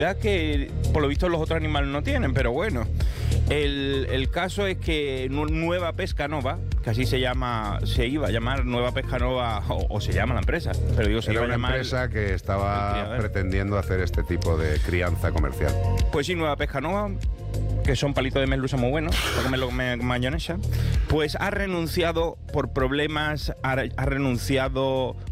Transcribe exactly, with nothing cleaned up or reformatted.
que por lo visto los otros animales no tienen, pero bueno. El, el caso es que Nueva Pesca Nova, que así se llama, se iba a llamar Nueva Pesca Nova, o, o se llama la empresa, pero digo, se Era iba una a llamar empresa el, que estaba pretendiendo hacer este tipo de crianza comercial. Pues sí, Nueva Pesca Nova, que son palitos de merluza muy buenos, para comerlo con mayonesa, pues ha renunciado por problemas, ha, ha renunciado